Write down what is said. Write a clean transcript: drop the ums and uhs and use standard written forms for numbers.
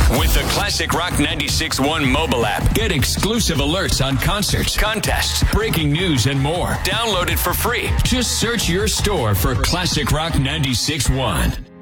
With the Classic Rock 96.1 mobile app, get exclusive alerts on concerts, contests, breaking news, and more. Download it for free. Just search your store for Classic Rock 96.1.